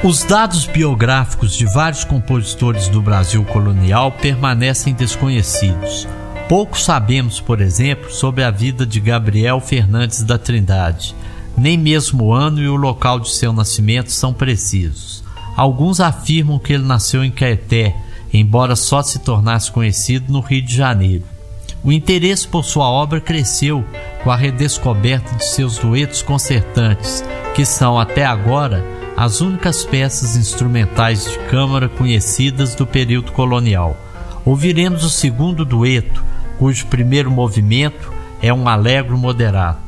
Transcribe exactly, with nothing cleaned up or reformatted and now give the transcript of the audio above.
Os dados biográficos de vários compositores do Brasil colonial permanecem desconhecidos. Pouco sabemos, por exemplo, sobre a vida de Gabriel Fernandes da Trindade. Nem mesmo o ano e o local de seu nascimento são precisos. Alguns afirmam que ele nasceu em Caeté, embora só se tornasse conhecido no Rio de Janeiro. O interesse por sua obra cresceu com a redescoberta de seus duetos concertantes, que são, até agora, as únicas peças instrumentais de câmara conhecidas do período colonial. Ouviremos o segundo dueto, cujo primeiro movimento é um allegro moderado.